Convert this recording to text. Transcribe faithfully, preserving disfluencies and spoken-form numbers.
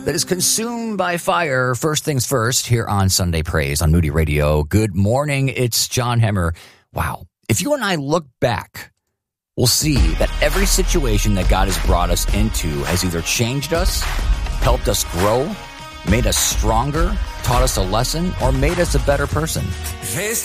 that is consumed by fire. First things first, here on Sunday Praise on Moody Radio. Good morning, it's John Hemmer. Wow. If you and I look back, we'll see that every situation that God has brought us into has either changed us, helped us grow, made us stronger, taught us a lesson, or made us a better person.